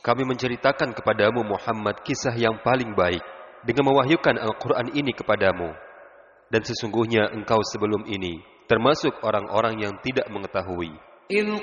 kami menceritakan kepadamu Muhammad kisah yang paling baik dengan mewahyukan Al-Quran ini kepadamu. Dan sesungguhnya engkau sebelum ini termasuk orang-orang yang tidak mengetahui. إذ